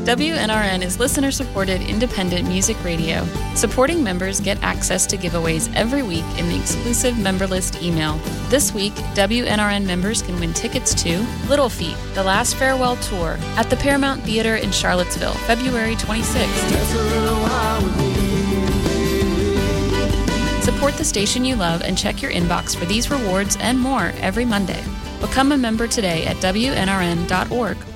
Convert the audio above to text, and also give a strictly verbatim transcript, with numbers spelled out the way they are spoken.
W N R N is listener-supported independent music radio. Supporting members get access to giveaways every week in the exclusive member list email. This week, W N R N members can win tickets to Little Feat, The Last Farewell Tour at the Paramount Theater in Charlottesville, February twenty-sixth. Support the station you love and check your inbox for these rewards and more every Monday. Become a member today at W N R N dot org.